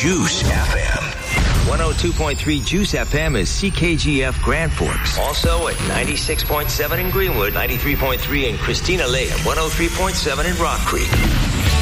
Juice FM. 102.3 Juice FM is CKGF Grand Forks. Also at 96.7 in Greenwood, 93.3 in Christina Lake, 103.7 in Rock Creek.